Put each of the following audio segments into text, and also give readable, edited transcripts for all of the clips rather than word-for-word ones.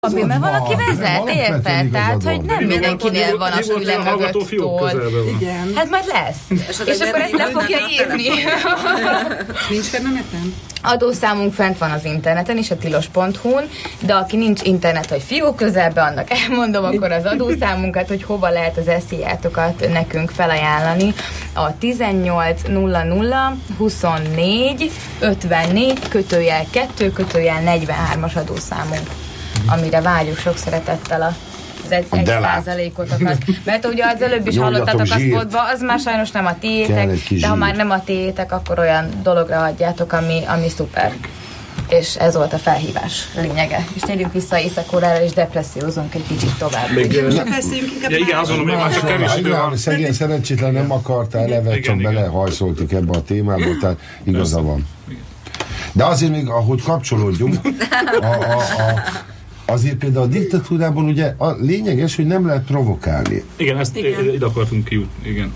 Mert van, aki vezet, érted? Tehát, hogy nem mindenkinél van a füle mögött tól. Hát majd lesz. És akkor ezt le fogja írni. Nincs fenn. Adószámunk fent van az interneten is, a tilos.hu-n, de aki nincs internet, hogy fiú közelbe, annak elmondom akkor az adószámunkat, hogy hova lehet az SZIA-tokat nekünk felajánlani. A 1800 24 54 /2 -43-as adószámunk, amire várjuk sok szeretettel az 1%-ot. Mert ugye az előbb is hallottatok a spotba, az már sajnos nem a tiétek, de ha már nem a tiétek, akkor olyan dologra adjátok, ami szuper. És ez volt a felhívás lényege. És térjünk vissza Észak-Koreára, és depressziózunk egy kicsit tovább. Igen, azon, hogy már csak kevés idő van. Szegény szerencsétlen nem akarta eleve, csak belehajszoltuk ebbe a témába, tehát igaza van. De azért még, ahogy kapcsolódjunk, azért például a diktatúrában ugye a lényeges, hogy nem lehet provokálni. Igen, ezt ide akartunk kijutni, igen.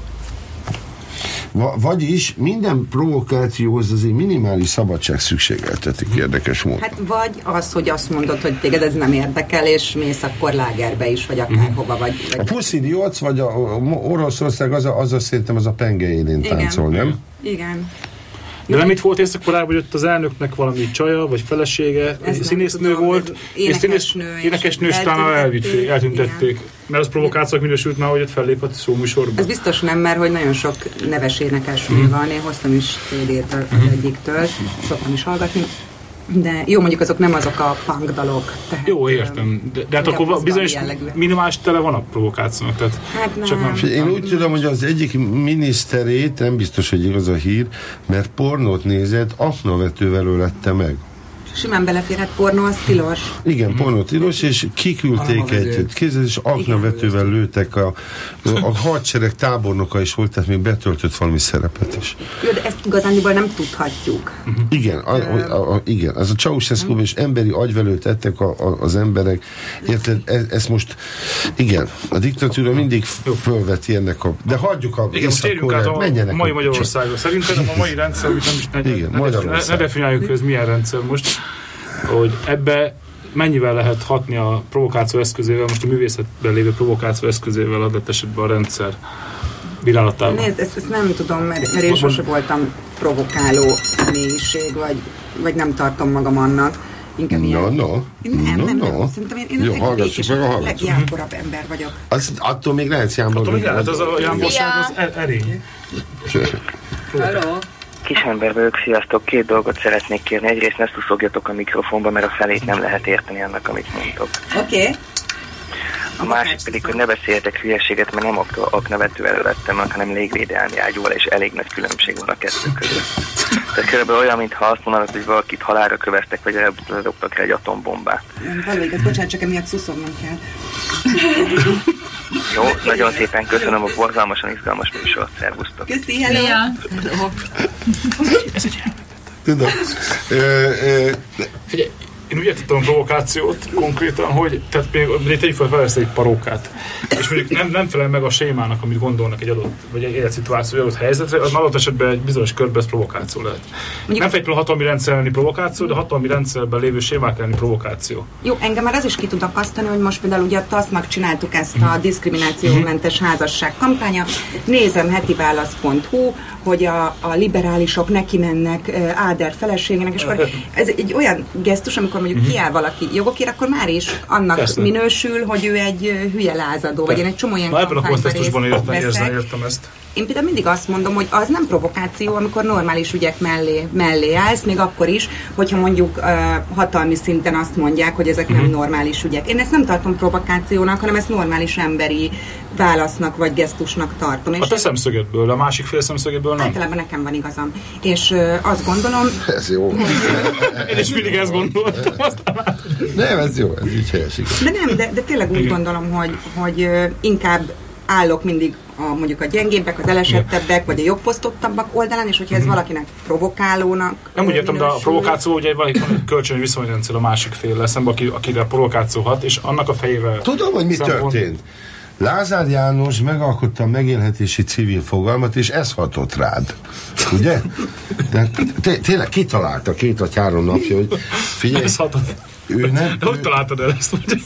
Vagyis minden provokációhoz azért minimális szabadság szükségeltetik, érdekes módon. Hát vagy az, hogy azt mondod, hogy téged ez nem érdekel, és mész akkor lágerbe is, vagy akárhova vagy. A Pussy Riot, vagy a Oroszország, az szerintem az a penge élén táncol, nem? Igen. De nem itt volt Észak-Koreában, hogy ott az elnöknek valami csaja, vagy felesége, színésznő volt, és énekesnő, és talán eltüntették. Mert az provokációk minősült már, hogy ott fellépett szóműsorban. Ez biztos nem, mert hogy nagyon sok neves énekesnő van, én hoztam is CD-t az egyiktől, szoktam is hallgatni. De jó, mondjuk azok nem azok a punk dalok. Tehát, jó, értem. De hát akkor bizonyos minimális tele van a provokációnak. Tehát hát csak nem. Én úgy tudom, hogy az egyik miniszterét, nem biztos, hogy igaz a hír, mert pornót nézett, aknavetővel ölette meg. Simán beleférhet, pornó, az tilos. Igen, pornó tilos, és kiküldték egy kézzel, és aknavetővel lőttek. A hadsereg tábornoka is volt, tehát még betöltött valami szerepet is. Jó, de ezt igazándiból nem tudhatjuk. Igen, igen. Az a Ceausescu és emberi agyvelőt ettek az emberek. Érted? Ez most, igen, a diktatúra mindig fölveti ennek a... De hagyjuk a Észak-Koreát, menjenek a mai Magyarországra. Szerintem a mai rendszer, amit nem is ne definiáljuk, hogy ez milyen rendszer most, hogy ebbe mennyivel lehet hatni a provokáció eszközével, most a művészetben lévő provokáció eszközével adott esetben a rendszer bírálatában. Nézd, ezt nem tudom, mert én sose voltam provokáló személyiség, vagy nem tartom magam annak. Inkább Nem. Szerintem én a legjámborabb ember vagyok. Attól még lehet jámbor. Attól még lehet, az a jámborság az erény. Hello. Kisember vagyok, sziasztok. 2 dolgot szeretnék kérni. Egyrészt ne szuszogjatok a mikrofonba, mert a felét nem lehet érteni annak, amit mondtok. Oké. A másik pedig, hogy ne beszéljetek hülyeséget, mert nem aknavető elővettem, hanem légvédelmi ágyúval, és elég nagy különbség van a kettő között. Tehát körülbelül olyan, mintha azt mondanak, hogy valakit halálra köveztek, vagy eldobtak rá egy atombombát. Valóig, bocsánat, csak emiatt szuszognom kell. Jó, nagyon szépen köszönöm a borzalmasan izgalmas műsort. Szervusztok! Köszi, hello! Ez egy tudom. Én úgy értettem a provokációt konkrétan, hogy tehát még tegyük fel egy parókát, és mondjuk nem felel meg a sémának, amit gondolnak egy adott, vagy egy életszituáció, egy adott helyzetre, az adott esetben egy bizonyos körben ez provokáció lehet. Mondjuk nem feltétlenül hatalmi rendszer elleni provokáció, de hatalmi rendszerben lévő sémák elleni provokáció. Jó, engem már az is ki tud akasztani, hogy most például ugye a TASZ-nak csináltuk ezt a diszkriminációmentes házasság kampánya. Nézem hetiválasz.hu, hogy a liberálisok neki mennek Áder feleségének, és akkor ez egy olyan gesztus, amikor mondjuk kiáll valaki jogokért, akkor már is annak minősül, hogy ő egy hülye lázadó, vagy én egy csomó ilyen kampányban értem ezt. Én például mindig azt mondom, hogy az nem provokáció, amikor normális ügyek mellé állsz, még akkor is, hogyha mondjuk hatalmi szinten azt mondják, hogy ezek nem normális ügyek. Én ezt nem tartom provokációnak, hanem ezt normális emberi válasznak vagy gesztusnak tartom. A te szemszögedből, a másik fél szemszögedből nem? Általában nekem van igazam. És azt gondolom... Ez jó. Én is mindig ezt gondoltam. Nem, ez jó, ez így helyes. De tényleg úgy gondolom, hogy inkább állok mindig mondjuk a gyengébbek, az elesettebbek, vagy a jogfosztottabbak oldalán, és hogyha ez valakinek provokálónak nem úgy értem, de a provokáció ugye van egy kölcsönös viszonyrendszer a másik féllel szemben, akire a provokáció hat, és annak a fejével... Tudom, hogy mi történt. Lázár János megalkotta a megélhetési civil fogalmat, és ez hatott rád. Ugye? De tényleg kitalálta 2 vagy 3 napja, hogy figyelj, Ő nem. De hogy találtad el ezt?